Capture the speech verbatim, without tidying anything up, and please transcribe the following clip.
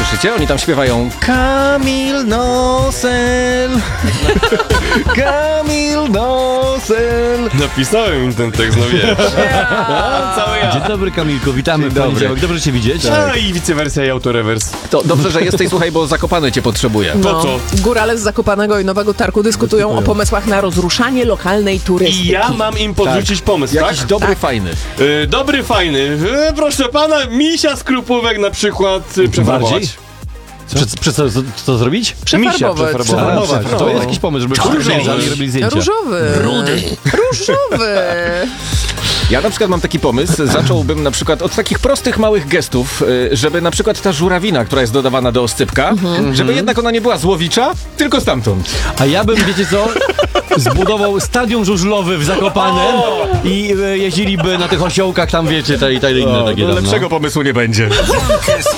słyszycie? Oni tam śpiewają Kamil Nosel. Kamil Nosel. Napisałem im ten tekst, no wiesz. Cały ja. Dzień dobry, Kamilku, witamy Dzień w dobry. poniedziałek. Dobrze cię widzieć. A i vice versa i autorewers. To dobrze, że jesteś, słuchaj, bo Zakopane cię potrzebuje. Po co? Górale z Zakopanego i Nowego Targu dyskutują, dyskutują o pomysłach na rozruszanie lokalnej turystyki. I ja mam im podrzucić pomysł, Jakiś tak? dobry, Tak. fajny. Y, dobry, fajny. Y, proszę pana, misia z krupówek na przykład y, przefarbować. Przez, przez co, co, co zrobić? Przefarbować. Misia Przefarbować. przefarbować. To No. jest jakiś pomysł, żeby Różowy. przyjeżdżali i robili zdjęcia. Różowy. Rudy. Różowy. Ja na przykład mam taki pomysł, zacząłbym na przykład od takich prostych, małych gestów, y, żeby na przykład ta żurawina, która jest dodawana do oscypka, żeby jednak ona nie była złowicza, tylko stamtąd. A ja bym, wiecie co, zbudował stadion żużlowy w Zakopanem i e, jeździliby na tych osiołkach tam, wiecie, te, te inne takie tam, no. Lepszego pomysłu nie będzie.